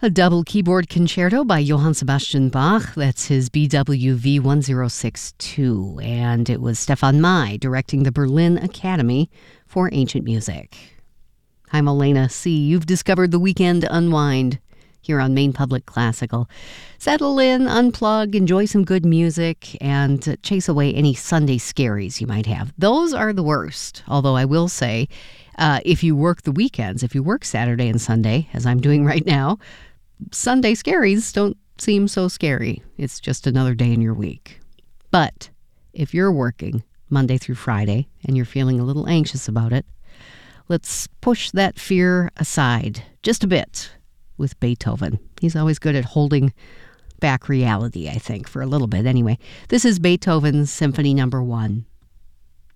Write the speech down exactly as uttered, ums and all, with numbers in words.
A double keyboard concerto by Johann Sebastian Bach. That's his B W V one zero six two. And it was Stefan May directing the Berlin Academy for Ancient Music. I'm Elena C. You've discovered the Weekend Unwind here on Maine Public Classical. Settle in, unplug, enjoy some good music, and chase away any Sunday scaries you might have. Those are the worst, although I will say, uh, if you work the weekends, if you work Saturday and Sunday, as I'm doing right now, Sunday scaries don't seem so scary. It's just another day in your week. But if you're working Monday through Friday and you're feeling a little anxious about it, let's push that fear aside just a bit with Beethoven. He's always good at holding back reality, I think, for a little bit anyway. This is Beethoven's Symphony Number One.